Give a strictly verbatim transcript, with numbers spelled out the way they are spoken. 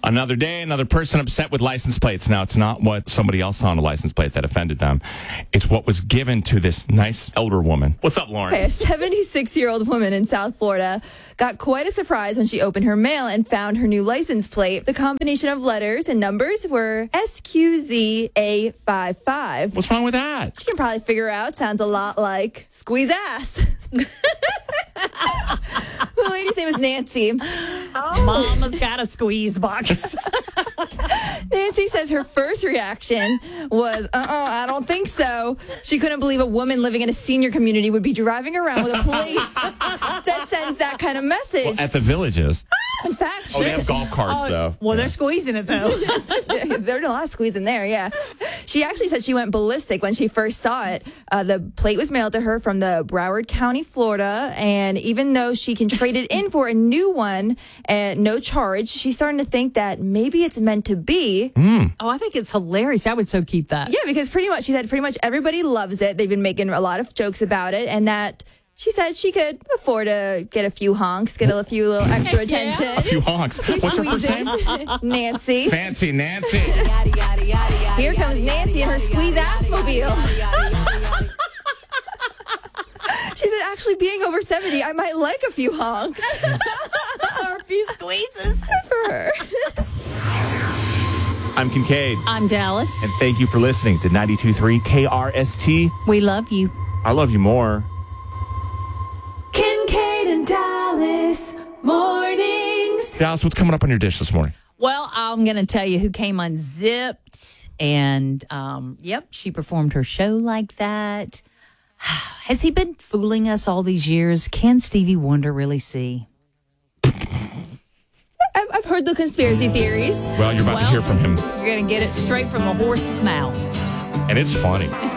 Another day, another person upset with license plates. Now, it's not what somebody else saw on a license plate that offended them. It's what was given to this nice elder woman. What's up, Lauren? Okay, a seventy-six-year-old woman in South Florida got quite a surprise when she opened her mail and found her new license plate. The combination of letters and numbers were S Q Z A fifty-five. What's wrong with that? She can probably figure out. Sounds a lot like squeeze ass. The lady's name is Nancy. Oh. Mama's got a squeeze box. Nancy says her first reaction was, uh-uh, I don't think so. She couldn't believe a woman living in a senior community would be driving around with a plate that sends that kind of message. Well, at the villages. In fact, Oh, they have golf carts, Oh, though. Well, Yeah. they're squeezing it, though. there's a lot of squeeze in there, yeah. She actually said she went ballistic when she first saw it. Uh, the plate was mailed to her from the Broward County, Florida, and even though she can trade it in for a new one at no charge, she's starting to think that maybe it's meant to be. Mm. Oh, I think it's hilarious. I would so keep that. Yeah, because pretty much, she said pretty much everybody loves it. They've been making a lot of jokes about it, and that she said she could afford to get a few honks, get a few little extra Heck yeah. attention. A few honks. What's her first name? Nancy. Fancy Nancy. Here comes Nancy and her squeeze ass mobile. She said, actually, being over seventy, I might like a few honks. Or a few squeezes. For her. I'm Kincaid. I'm Dallas. And thank you for listening to ninety-two point three K R S T. We love you. I love you more. Kincaid and Dallas mornings. Dallas, what's coming up on your dish this morning? Well, I'm going to tell you who came unzipped. And, um, yep, she performed her show like that. Has he been fooling us all these years? Can Stevie Wonder really see? I've, I've heard the conspiracy theories. Well, you're about Well, to hear from him. You're going to get it straight from the horse's mouth. And it's funny.